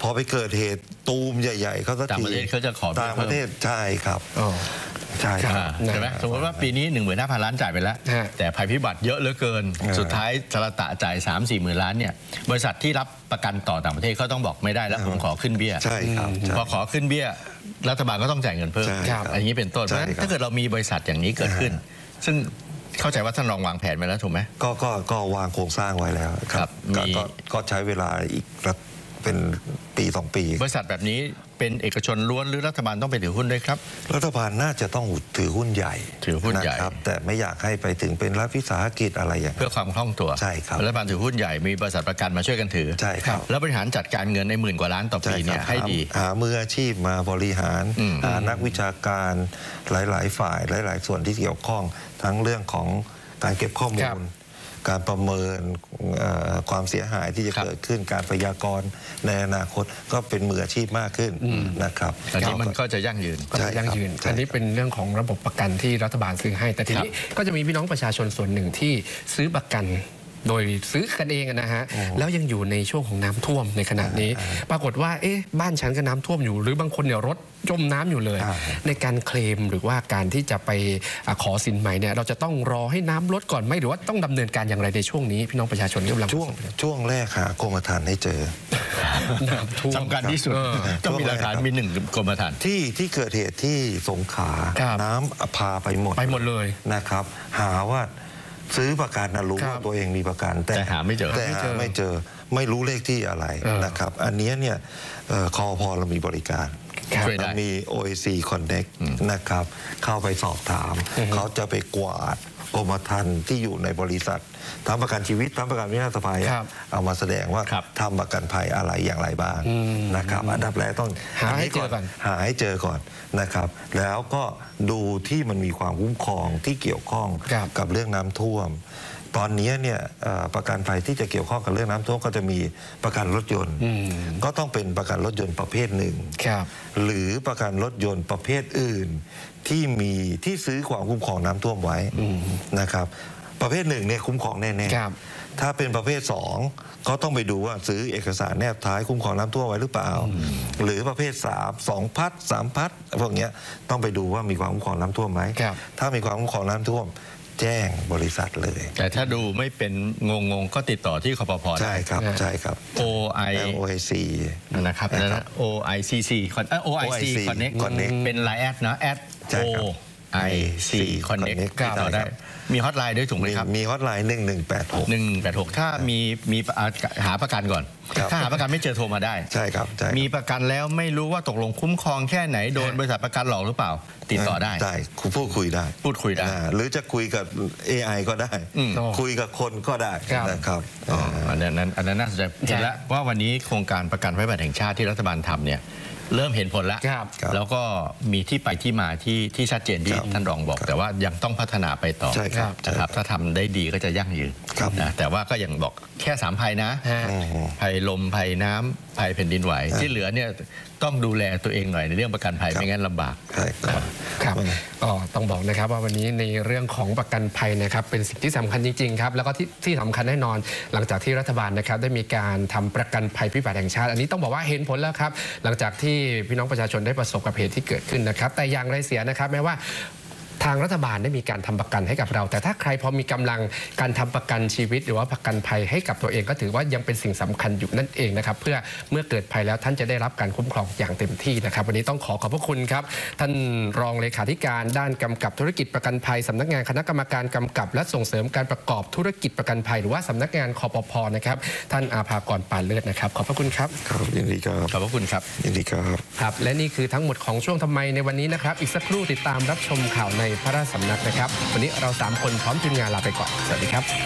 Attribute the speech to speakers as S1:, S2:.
S1: อไปเกิดเหตุตูมใหญ่ๆเขาสักที
S2: ต่างประเทศเขาจะขอ
S1: ต่างประเทศใช่ครับใช่ครับ
S2: ใช่ไหมสมมติว่าปีนี้ 15,000 ล้านจ่ายไปแล้วแต่ภัยพิบัติเยอะเหลือเกินสุดท้ายสละตะจ่าย 3-4 หมื่นล้านเนี่ยบริษัทที่รับประกันต่อต่างประเทศเขาต้องบอกไม่ได้แล้วผมขอขึ้นเบี้ย
S1: ใช่ครับ
S2: พอขอขึ้นเบี้ยรัฐบาลก็ต้องจ่ายเงินเพิ่มอันนี้เป็นต้นเพราะฉะนั้นถ้าเกิดเรามีบริษัทอย่างนี้เกิดขึ้นซึ่งเข้าใจว่าท่านรองวางแผนไว้แล้วถูกไหม
S1: ก็วางโครงสร้างไว้แล้วครับก็ใช้เวลาอีกเป็นปี 2 ปี
S2: บริษัทแบบนี้เป็นเอกชนล้วนหรือรัฐบาลต้องไปถือหุ้นด้วยครับ
S1: รัฐบาลน่าจะต้องถือหุ้นใหญ่
S2: ครับ
S1: แต่ไม่อยากให้ไปถึงเป็นรัฐวิสาหกิจอะไรอย่าง
S2: เพื่อความคล่องตัว
S1: ใช่ครับ
S2: รัฐบาลถือหุ้นใหญ่มีบริษัทประกันมาช่วยกันถือ
S1: ใช่ครับ
S2: แล้วบริหารจัดการเงินใน10,000 กว่าล้านต่อปีเนี่ยให้ดี
S1: หามืออาชีพมาบริหารนักวิชาการหลายๆฝ่ายหลายๆส่วนที่เกี่ยวข้องทั้งเรื่องของการเก็บข้อมูลการประเมินความเสียหายที่จะเกิดขึ้นการพยากรณ์ในอนาคตก็เป็นมืออาชีพมากขึ้นนะครับ
S2: อันนี้มันก็จะยั่งยืน
S3: อันนี้เป็นเรื่องของระบบประกันที่รัฐบาลซื้อให้แต่ทีนี้ก็จะมีพี่น้องประชาชนส่วนหนึ่งที่ซื้อประกันโดยซื้อกันเองนะฮะแล้วยังอยู่ในช่วงของน้ำท่วมในขณะนี้ปรากฏว่าบ้านฉันก็น้ำท่วมอยู่หรือบางคนเนี่ยรถจมน้ำอยู่เลยในการเคลมหรือว่าการที่จะไปขอสินใหม่เนี่ยเราจะต้องรอให้น้ำลดก่อนไหมหรือว่าต้องดำเนินการอย่างไรในช่วงนี้พี่น้องประชาชนกำลัง
S1: ช่วงแรกหากรมธรรม์ให้เจอ
S2: สำคัญที่สุดต้องมีหลักฐานมี1 กรมธรรม์
S1: ที่เกิดเหตุที่สงขลาน้ำพาไปหมด
S3: เลย
S1: นะครับหาว่าซื้อประกันนะรู้ว่าตัวเองมีประกัน
S2: แต่หาไม่เจอ
S1: ไม่รู้เลขที่อะไรนะครับอันนี้เนี่ยคอพอเรามีบริการมี OAC Connect นะครับเข้าไปสอบถามเขาจะไปกวาดกรมธรรม์ที่อยู่ในบริษัททำประกันชีวิตทำประกันวินาศภัยเอามาแสดงว่าทำประกันภัยอะไรอย่างไรบ้างนะครับอันดับแรกต้อง
S3: หาให้เจอ
S1: ก่อนนะครับแล้วก็ดูที่มันมีความคุ้มครองที่เกี่ยวข้องกับเรื่องน้ำท่วมตอนนี้เนี่ยประกันภัยที่จะเกี่ยวข้องกับเรื่องน้ำท่วมก็จะมีประกันรถยนต์ก็ต้องเป็นประกันรถยนต์ประเภทหนึ่งหรือประกันรถยนต์ประเภทอื่นที่ซื้อความคุ้มครองน้ำท่วมไว้นะครับประเภทหนึ่งเนี่ยคุ้มครองแน่ๆถ้าเป็นประเภท2ก็ต้องไปดูว่าซื้อเอกสารแนบท้ายคุ้มครองน้ำท่วมไว้หรือเปล่าหรือประเภท2 พัด 3 พัดพวกนี้ต้องไปดูว่ามีความคุ้มครองน้ำท่วมไหมถ้ามีความคุ้มครองน้ำท่วมแจ้งบริษัทเลย
S2: แต่ถ้าดูไม่เป็นงงก็ติดต่อที่คปภ.
S1: ใช่ครับ
S2: OIC นะครับ OICC Connect เป็นไลน์แอดนะแอด OIC Connect ต่อได้มีฮอตไลน์ด้วยถูกไหมครับ
S1: มีฮอตไลน์
S2: 1186ถ้ามีหาประกันก่อนถ้าหาประกันไม่เจอโทรมาได้
S1: ใช่ครับ
S2: มีประกันแล้วไม่รู้ว่าตกลงคุ้มครองแค่ไหนโดนบริษัทประกันหลอกหรือเปล่าติดต่อได้
S1: พูดคุยได้หรือจะคุยกับ AI ก็ได้คุยกับคนก็ได้นะครับ
S2: อันนั้นน่าสนใจเห็นแล้วว่าวันนี้โครงการประกันภัยพิบัติแห่งชาติที่รัฐบาลทำเนี่ยเริ่มเห็นผลแล้วแล้วก็มีที่ไปที่มาที่ชัดเจนที่ท่านรองบอกแต่ว่ายังต้องพัฒนาไปต่อนะครับถ้าทำได้ดีก็จะยั่งยืนนะแต่ว่าก็ยังบอกแค่3 ภัยนะภัยลมภัยน้ำภัยแผ่นดินไหวที่เหลือเนี่ยต้องดูแลตัวเองหน่อยในเรื่องประกันภัยไม่งั้นลำบาก
S3: ครับก็ต้องบอกนะครับว่าวันนี้ในเรื่องของประกันภัยนะครับเป็นสิ่งที่สำคัญจริงๆครับแล้วก็ที่สำคัญแน่นอนหลังจากที่รัฐบาลนะครับได้มีการทำประกันภัยพิบัติแห่งชาติอันนี้ต้องบอกว่าเห็นผลแล้วครับหลังจากที่พี่น้องประชาชนได้ประสบกับเหตุที่เกิดขึ้นนะครับแต่อย่างไรเสียนะครับแม้ว่าทางรัฐบาลได้มีการทำประกันให้กับเราแต่ถ้าใครพอมีกำลังการทำประกันชีวิตหรือว่าประกันภัยให้กับตัวเองก็ถือว่ายังเป็นสิ่งสำคัญอยู่นั่นเองนะครับเพื่อเมื่อเกิดภัยแล้วท่านจะได้รับการคุ้มครองอย่างเต็มที่นะครับวันนี้ต้องขอบพระคุณครับท่านรองเลขาธิการด้านกำกับธุรกิจประกันภัยสำนักงานคณะกรรมการกำกับและส่งเสริมการประกอบธุรกิจประกันภัยหรือว่าสำนักงานคปภ.นะครับท่านอาภากร ปานเลิศนะครับขอบพระคุณครับ
S1: ยินดีครับ
S2: ขอบพระคุณครับ
S1: ยินดีครับ
S3: และนี่คือทั้งหมดของช่วงทำไมในวันนี้นะครับอีกสักครู่ติดตามรับชมข่าวในพระราชสำนักนะครับวันนี้เรา3 คนพร้อมทีมงานลาไปก่อนสวัสดีครับ